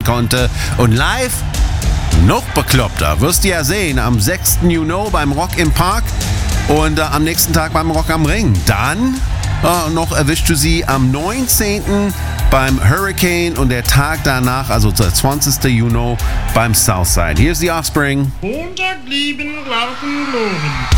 konnte. Und live noch bekloppter. Wirst du ja sehen, am 6. Juni beim Rock im Park und am nächsten Tag beim Rock am Ring. Dann noch erwischst du sie am 19. beim Hurricane und der Tag danach, also der 20. Juni beim Southside. Hier ist die Offspring. Montag lieben, Larven loben.